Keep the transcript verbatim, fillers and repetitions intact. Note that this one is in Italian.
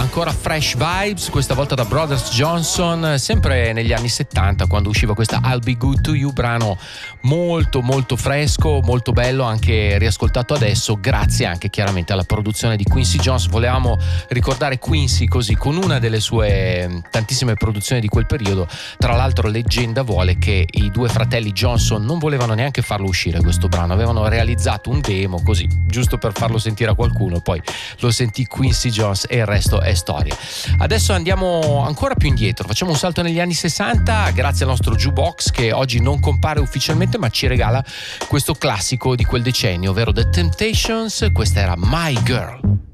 ancora Fresh Vibes, questa volta da Brothers Johnson, sempre negli anni settanta, quando usciva questa I'll Be Good To You, brano molto molto fresco, molto bello, anche riascoltato adesso, grazie anche chiaramente alla produzione di Quincy Jones. Volevamo ricordare Quincy così, con una delle sue tantissime produzioni di quel periodo. Tra l'altro, leggenda vuole che i due fratelli Johnson non volevano neanche farlo uscire questo brano, avevano realizzato un demo così, giusto per farlo sentire a qualcuno, poi lo sentì Quincy Jones e il resto è storia. Adesso andiamo ancora più indietro, facciamo un salto negli anni sessanta grazie al nostro jukebox, che oggi non compare ufficialmente ma ci regala questo classico di quel decennio, ovvero The Temptations. Questa era My Girl.